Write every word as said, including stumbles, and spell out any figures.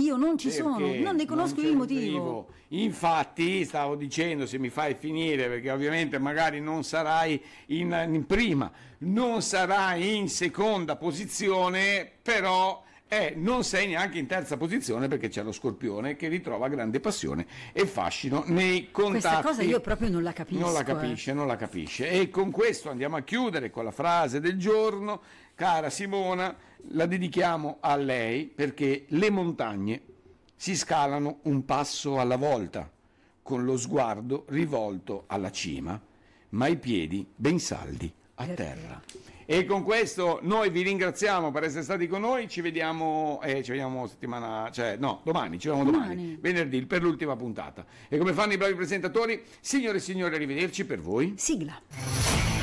io non ci sono, non ne conosco il motivo. Infatti stavo dicendo, se mi fai finire, perché ovviamente magari non sarai in, in prima, non sarai in seconda posizione, però eh, non sei neanche in terza posizione, perché c'è lo Scorpione che ritrova grande passione e fascino nei contatti. Questa cosa io proprio non la capisco. Non la capisce, eh. non la capisce. E con questo andiamo a chiudere con la frase del giorno. Cara Simona, la dedichiamo a lei, perché le montagne si scalano un passo alla volta, con lo sguardo rivolto alla cima, ma i piedi ben saldi a terra. E con questo noi vi ringraziamo per essere stati con noi, ci vediamo, eh, ci vediamo settimana, cioè no, domani, ci vediamo domani, domani, venerdì, per l'ultima puntata. E come fanno i bravi presentatori, signore e signori, arrivederci per voi. Sigla.